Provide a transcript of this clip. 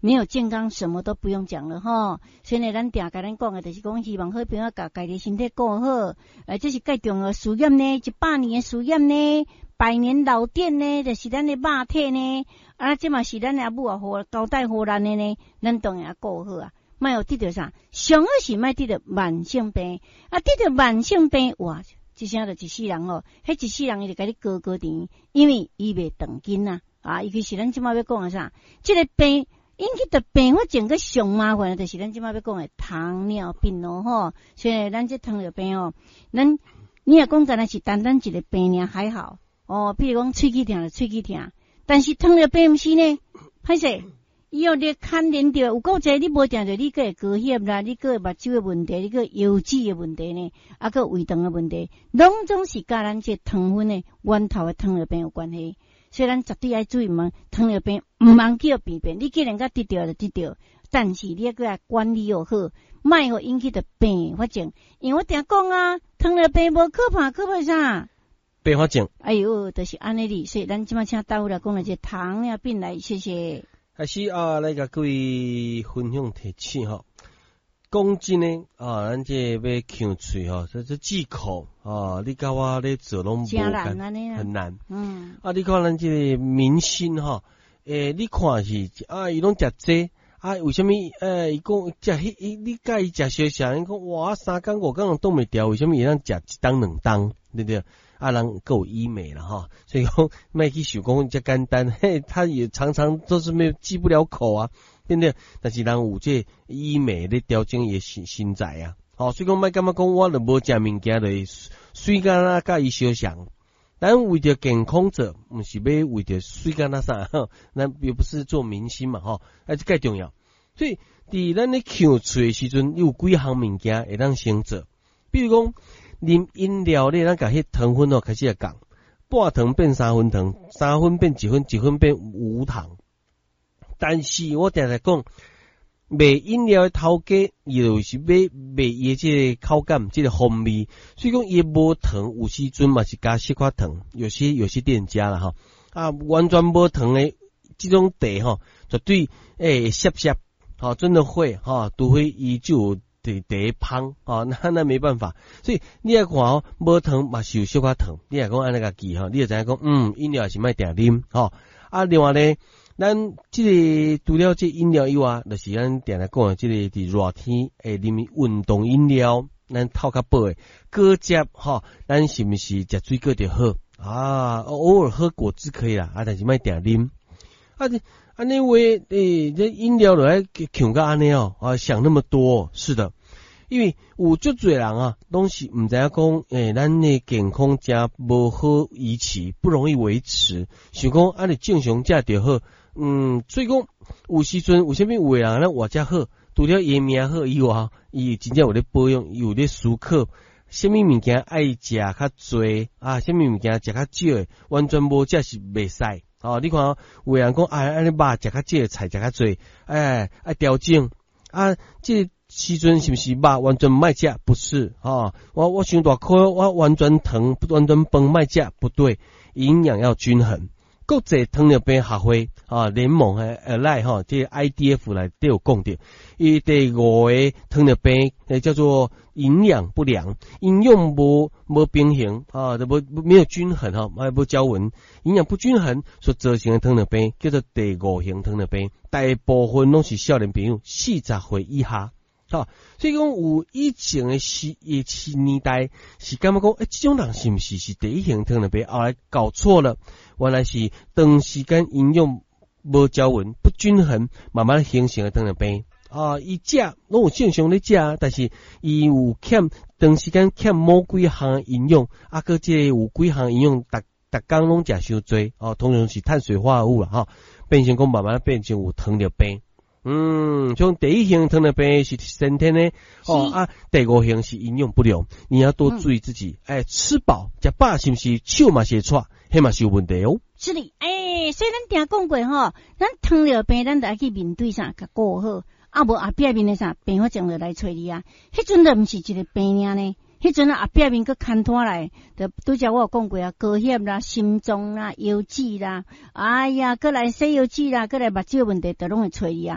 没有健康，什么都不用讲了哈。所以呢，咱定甲咱讲的，就是讲希望好朋友甲家己身体顾好，这是介重要的事业呢，100年的事业呢，100年老店呢，就是咱的肉体呢，这嘛是咱的母啊，好交代好咱的呢，咱当然顾好啊。莫有得到啥，上好是莫得到慢性病，得到慢性病哇，这声就一世人哦，迄一世人伊就甲你高甜，因为伊袂长筋呐，伊其实咱即马要讲的啥，这个病。引起的并发症个上麻烦的，就是咱即马要讲的糖尿病咯吼。所以咱这糖尿病哦，你也讲干那是单单一个病尔还好哦，比如讲喙齿痛就喙齿痛，但是糖尿病毋是呢，歹势，伊有咧牵连着有够济，你无定着你个高血啦，你个目睭的问题，你个腰子的问题呢，个胃肠的问题，拢总是甲咱这糖分的源头的糖尿病有关系。所以咱绝对要注意嘛，糖尿病毋通叫病变，你既然甲得到就得到，但是你要个来管理又好，莫互引起的并发症。因为我定讲啊，糖尿病无可怕啥？ 并发症。 哎呦，就是安尼哩。所以咱即马请大夫来讲了这糖尿病来，谢谢。 开始来甲各位分享提醒吼。讲真呢，咱这要呛嘴吼，这忌口你甲我咧做拢无干，很难。你看咱这个明星吼，你看是伊拢食这为什么伊讲食你甲伊食小小，伊讲哇3工5工都袂掉，为什么伊通食1当2当，对不对？人够医美了哈，所以讲卖去手工这简单，他也常常都是没有忌不了口啊。对不对？但是人有这医美咧调整伊身材啊，所以讲莫感觉讲我著无食物件著水干啊，甲伊相像。咱为着健康者，毋是要为着水干啊啥，咱又不是做明星嘛，这介重要。所以伫咱咧呛喙的时阵，有几项物件会当先做，比如讲啉饮料咧，咱甲迄糖分开始来降，半糖变3分糖，3分变1分，1分变无糖。但是我定定讲，卖饮料的头家，伊就是要卖伊这个口感，这个风味。所以讲伊无糖，有时阵嘛是加小块糖，有些店家啦完全无糖的这种茶绝对涩，真的会除非伊就有茶芳那没办法。所以你来看无糖嘛是有小块糖，你来讲安尼个记你就知影讲饮料是莫定啉另外咧。咱这个除了这饮料以外，就是咱定来讲的这个伫热天啉运动饮料，咱透较饱的果汁咱是毋是食水果就好偶尔喝果汁可以啦但是莫定啉安尼话这饮料就爱强到安尼想那么多是的，因为有足侪人拢是毋知影讲咱的健康真无好维持，不容易维持，想讲安尼正常食就好。所以讲有时阵有啥物有的人咱活遮好，除了伊命好以外，伊真正有咧保养，有咧思考，啥物物件爱食较侪啥物物件食较少的，完全无这是袂使你看有的人讲安尼肉食较少，菜食较侪，爱调整这时阵是不是肉完全莫食？不是我伤大颗，我完全糖完全饭莫食，不对，营养要均衡。国际糖尿病学会联盟来这个 IDF 来都有讲到，伊第5个糖尿病叫做营养不良，营养无平衡都没有均衡无交文，营养不均衡所造成的糖尿病叫做第5型糖尿病，大部分拢是少年朋友40岁以下。所以讲有以前的年代是感觉讲这种人是不是第1型糖尿病，后来搞错了，原来是长时间营养无交文不均衡慢慢形成的糖尿病伊食拢有正常咧食，但是伊有长时间欠某几项营养个这有几项营养逐工拢食伤多通常是碳水化合物啦变成讲慢慢变成有糖尿病。像第1型糖尿病是先天的第5型是营养不良，你要多注意自己吃饱食饱是不是手嘛是错，迄嘛是有问题是的所以咱定讲过咱糖尿病咱得去面对啥甲顾好无后壁面的啥并发症就来找你迄阵就毋是一个病尔呢，迄阵后壁面佫牵拖来，就拄则我有讲过高血啦、心脏啦、腰子啦，佫来西腰子啦，佫来目睭问题，都拢会找你